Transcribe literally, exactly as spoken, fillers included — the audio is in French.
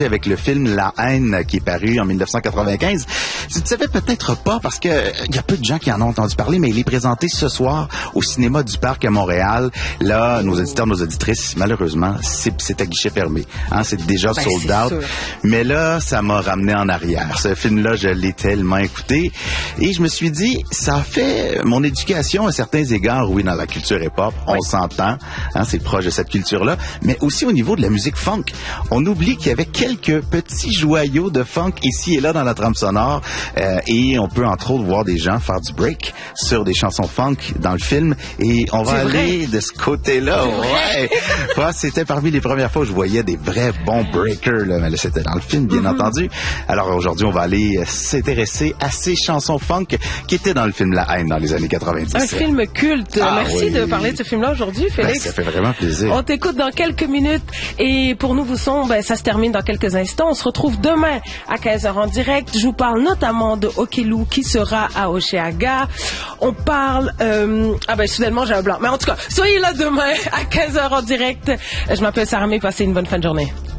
avec le film La Haine qui est paru en dix-neuf cent quatre-vingt-quinze. Tu ne savais peut-être pas parce que il y a peu de gens qui en ont entendu parler, mais il est présenté ce soir au cinéma du Parc à Montréal. Là, nos auditeurs, nos auditrices, malheureusement, c'est, c'est à guichet fermé. Hein, c'est déjà ben, sold out. Sûr. Mais là, ça m'a ramené en arrière. Ce film-là, je l'ai tellement écouté et je me suis dit, ça a fait mon éducation à certains égards, oui, dans la culture hip-hop, oui. On s'entend, hein, c'est proche de cette culture-là, mais aussi au niveau de la musique funk. On oublie qu'il y avait quelques quelques petits joyaux de funk ici et là dans la trame sonore euh, et on peut entre autres voir des gens faire du break sur des chansons funk dans le film et on va c'est aller vrai. de ce côté-là. Ouais. ouais, c'était parmi les premières fois où je voyais des vrais bons breakers là, mais là, c'était dans le film bien mm-hmm. entendu. Alors aujourd'hui, on va aller s'intéresser à ces chansons funk qui étaient dans le film La Haine dans les années quatre-vingt-dix. Un film culte. Ah, Merci oui. de parler de ce film-là aujourd'hui, Félix. Ben, ça fait vraiment plaisir. On t'écoute dans quelques minutes et pour nous, vous sont, ben, ça se termine dans quelques instants. On se retrouve demain à quinze heures en direct. Je vous parle notamment de Okelou qui sera à Hochelaga. On parle... Euh, ah ben, soudainement, j'ai un blanc. Mais en tout cas, soyez là demain à quinze heures en direct. Je m'appelle Sarah May. Passez une bonne fin de journée.